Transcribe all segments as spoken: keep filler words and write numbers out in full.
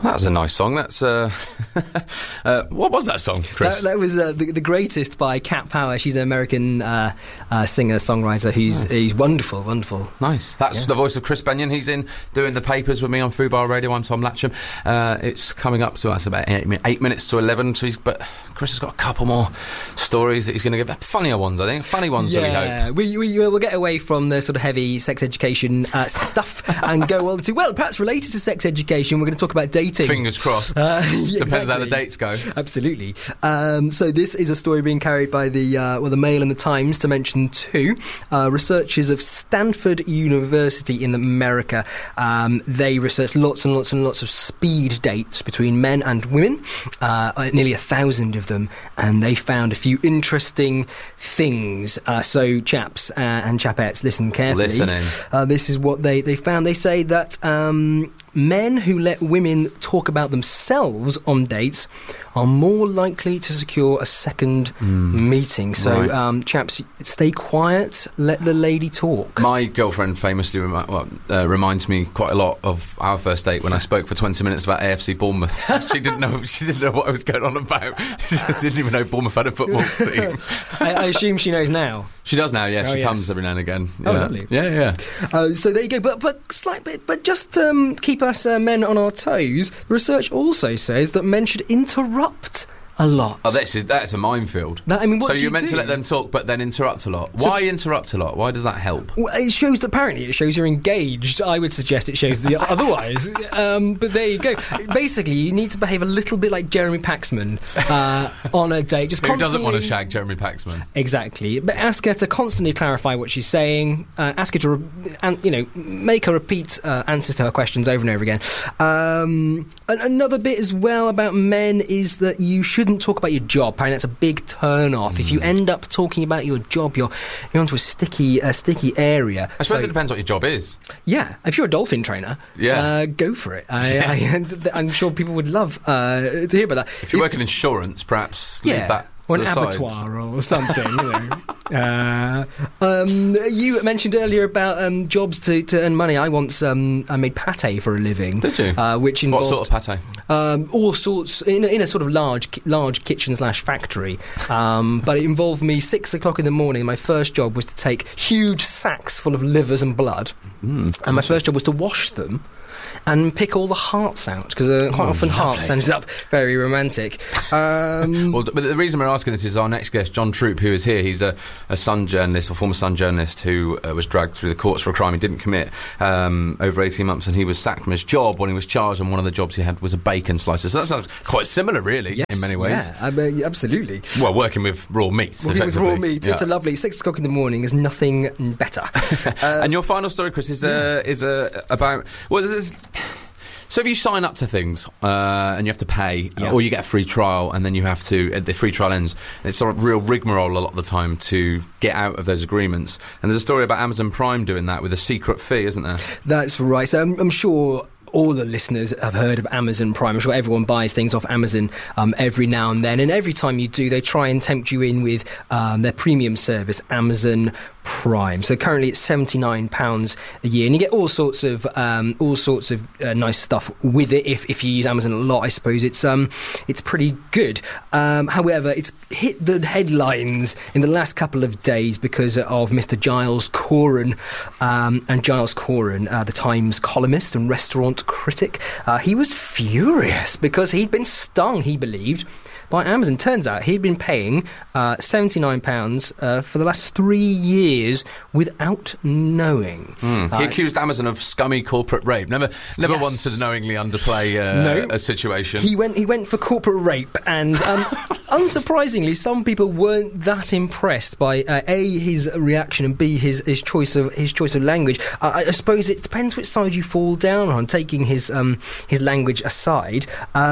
That was a nice song. That's uh, uh, what was that song, Chris? That, that was uh, the, the Greatest by Cat Power. She's an American uh, uh, singer songwriter who's nice. who's wonderful, wonderful. Nice. That's yeah. the voice of Chris Benyon. He's in doing the papers with me on Fubar Radio. I'm Tom Latcham. Uh, it's coming up to us about eight, eight minutes to eleven. So he's, but Chris has got a couple more stories that he's going to give. Funnier ones, I think. Funny ones. Yeah, that we hope. we we will get away from the sort of heavy sex education uh, stuff and go on to well, perhaps related to sex education. We're going to talk about dating. Fingers crossed. Uh, yeah, Depends exactly. how the dates go. Absolutely. Um, so this is a story being carried by the uh, well, the Mail and the Times, to mention two. Uh, researchers of Stanford University in America. Um, they researched lots and lots and lots of speed dates between men and women, uh, nearly a thousand of them, and they found a few interesting things. Uh, so chaps uh, and chapettes, listen carefully. Listening. Uh, this is what they, they found. They say that Um, men who let women talk about themselves on dates are more likely to secure a second mm. meeting. So, right. um, chaps, stay quiet, let the lady talk. My girlfriend famously remi- well, uh, reminds me quite a lot of our first date when I spoke for twenty minutes about A F C Bournemouth. She didn't know She didn't know what I was going on about. She just didn't even know Bournemouth had a football team. I, I assume she knows now. She does now, yeah. Oh, she yes. comes every now and again. Oh, yeah. lovely. Yeah, yeah. Uh, so there you go. But but slight bit, but just um, keep us uh, men on our toes. The research also says that men should interrupt a lot. Oh, that's a, that's a minefield. That, I mean, what so do you're you meant do? to let them talk, but then interrupt a lot. So, Why interrupt a lot? Why does that help? Well, it shows that apparently it shows you're engaged. I would suggest it shows the otherwise. Um, but there you go. Basically, you need to behave a little bit like Jeremy Paxman uh, on a date. Just Who doesn't want to constantly- shag Jeremy Paxman? Exactly. But ask her to constantly clarify what she's saying. Uh, ask her to, re- and you know, make her repeat uh, answers to her questions over and over again. Um, and another bit as well about men is that you shouldn't talk about your job. Apparently, that's a big turn off. Mm. If you end up talking about your job, you're you're onto a sticky, uh, sticky area. I suppose so, it depends what your job is. Yeah, if you're a dolphin trainer, yeah, uh, go for it. I, I, I'm sure people would love uh, to hear about that. If you if, work in insurance, perhaps yeah, leave that. Or an side. abattoir or something, you know. Uh, um, you mentioned earlier about um, jobs to, to earn money. I once um, I made pâté for a living. Did you? Uh, which involved what sort of pâté? Um, all sorts in a, in a sort of large large kitchen slash factory. Um, but it involved me six o'clock in the morning. My first job was to take huge sacks full of livers and blood, mm, and my first job was to wash them and pick all the hearts out, because uh, quite oh, often lovely. hearts ends up very romantic. Um, well, but the reason we're asking this is our next guest, John Troop, who is here. He's a, a Sun journalist, a former Sun journalist who uh, was dragged through the courts for a crime he didn't commit um, over eighteen months, and he was sacked from his job when he was charged, and one of the jobs he had was a bacon slicer. So that sounds quite similar, really, yes, in many ways. Yeah, I mean, absolutely. Well, working with raw meat, Working with raw meat, yeah. It's a lovely six o'clock in the morning. Is nothing better. uh, and your final story, Chris, is uh, is uh, about well. There's, So if you sign up to things uh, and you have to pay, yeah. or you get a free trial and then you have to, the free trial ends, it's sort of real rigmarole a lot of the time to get out of those agreements. And there's a story about Amazon Prime doing that with a secret fee, isn't there? That's right. So I'm, I'm sure all the listeners have heard of Amazon Prime. I'm sure everyone buys things off Amazon um, every now and then. And every time you do, they try and tempt you in with um, their premium service, Amazon Prime. So currently it's seventy-nine pounds a year, and you get all sorts of um, all sorts of uh, nice stuff with it. If if you use Amazon a lot, I suppose it's um it's pretty good. Um, however, it's hit the headlines in the last couple of days because of Mister Giles Coren, um, and Giles Coren, uh, the Times columnist and restaurant critic. Uh, he was furious because he'd been stung, he believed, by Amazon. Turns out he'd been paying uh, seventy-nine pounds uh, for the last three years without knowing. Mm. Uh, he accused Amazon of scummy corporate rape. Never never yes. one to knowingly underplay uh, no. a situation. He went, he went for corporate rape, and um, unsurprisingly, some people weren't that impressed by uh, A, his reaction, and B, his, his choice of his choice of language. Uh, I suppose it depends which side you fall down on, taking his um, his language aside.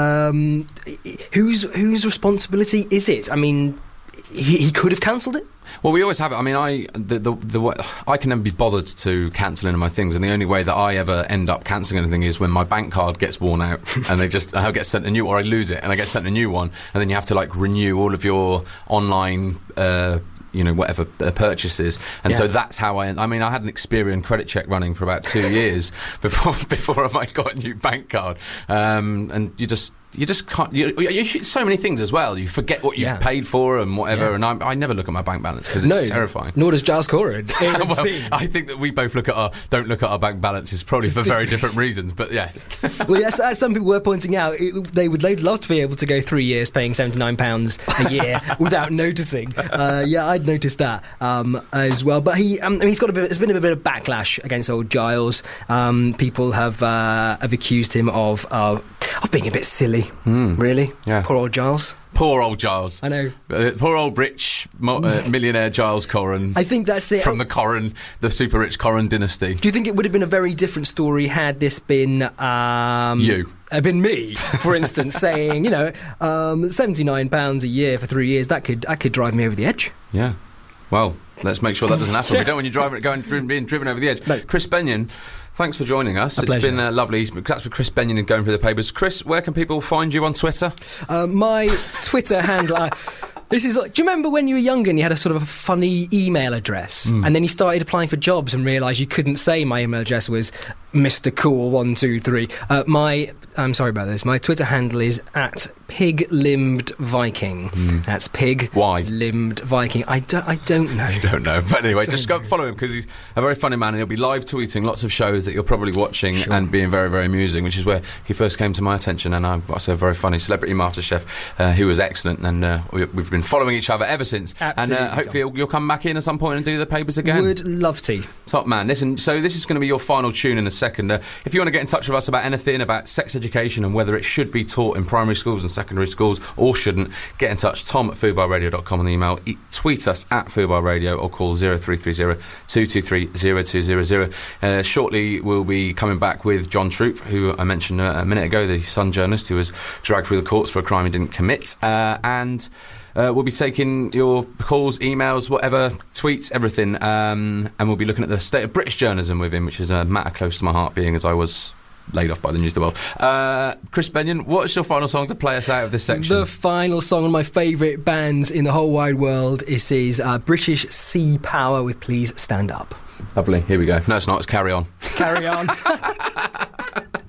Um, whose whose responsibility is it? I mean, he, he could have cancelled it. Well, we always have it. I mean, I the, the the I can never be bothered to cancel any of my things, and the only way that I ever end up cancelling anything is when my bank card gets worn out, and they just I get sent a new, or I lose it, and I get sent a new one, and then you have to like renew all of your online Uh, you know, whatever uh, purchases. And Yeah. so that's how I, I mean, I had an Experian credit check running for about two years before before I got a new bank card. Um, and you just, you just can't, you, you, you, so many things as well. You forget what you've Yeah. paid for and whatever. Yeah. And I, I never look at my bank balance because it's No, terrifying. Nor does Giles Corran. Well, I think that we both look at our, don't look at our bank balances probably for very different reasons, but yes. Well, yes, as some people were pointing out, it, they would they'd love to be able to go three years paying seventy-nine pounds a year without noticing. Uh, yeah, I'd noticed that um, as well. But he, um, I mean, he's got a bit. There's been a bit of backlash against old Giles. Um, people have uh, have accused him of uh, of being a bit silly. Mm. Really, Yeah. Poor old Giles. Poor old Giles. I know. Uh, poor old rich mo- uh, millionaire Giles Corran. I think that's it. From the Corran, the super rich Corran dynasty. Do you think it would have been a very different story had this been um, You. Had been me, for instance, saying, you know, um, seventy-nine pounds a year for three years? That could that could drive me over the edge. Yeah. Well, let's make sure that doesn't happen. We don't want you driving, going, dri- being driven over the edge. No. Chris Benyon, thanks for joining us. A It's pleasure. been uh, lovely. That's for Chris Benyon and going through the papers. Chris, where can people find you on Twitter? Uh, my Twitter handle. I, This is like, do you remember when you were younger and you had a sort of a funny email address Mm. and then you started applying for jobs and realised you couldn't say my email address was Mister Cool one two three? Uh, my, I'm sorry about this, my Twitter handle is at pig-limbed Viking. Mm. That's pig Why? limbed Viking. I don't, I don't know. I don't know. But anyway, Don't just go know. follow him because he's a very funny man and he'll be live tweeting lots of shows that you're probably watching Sure. and being very, very amusing, which is where he first came to my attention. And I've got a very funny Celebrity MasterChef uh, who was excellent. And uh, we, we've been following each other ever since. Absolutely, and uh, hopefully you'll, you'll come back in at some point and do the papers again. Would love to. Top man. Listen, so this is going to be your final tune in a second. Uh, if you want to get in touch with us about anything about sex education and whether it should be taught in primary schools and secondary schools or shouldn't, get in touch. Tom at foodbar radio dot com on the email. E- tweet us at foodbar radio or call zero three three zero two two three zero two zero zero. Uh, shortly we'll be coming back with John Troop, who I mentioned uh, a minute ago, the Sun journalist who was dragged through the courts for a crime he didn't commit. Uh, and... Uh, we'll be taking your calls, emails, whatever, tweets, everything, um, and we'll be looking at the state of British journalism with him, which is a matter close to my heart, being as I was laid off by the News of the World. Uh, Chris Benyon, what's your final song to play us out of this section? The final song of my favourite bands in the whole wide world is his uh, British Sea Power with Please Stand Up. Lovely, here we go. No, it's not, it's Carry On. Carry on.